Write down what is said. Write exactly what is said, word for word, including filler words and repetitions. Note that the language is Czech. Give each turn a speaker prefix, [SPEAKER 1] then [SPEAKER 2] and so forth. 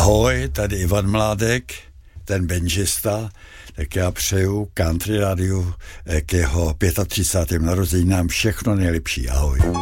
[SPEAKER 1] Ahoj, tady Ivan Mládek, ten benžista, tak já přeju Country Radiu k jeho třicátým pátým narozeninám všechno nejlepší. Ahoj.